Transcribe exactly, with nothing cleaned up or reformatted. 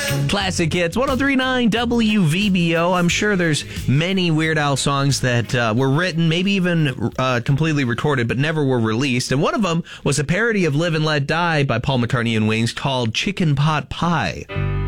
Classic hits, one oh three point nine W V B O. I'm sure there's many Weird Al songs that uh, were written, maybe even uh, completely recorded, but never were released. And one of them was a parody of Live and Let Die by Paul McCartney and Wings called Chicken Pot Pie.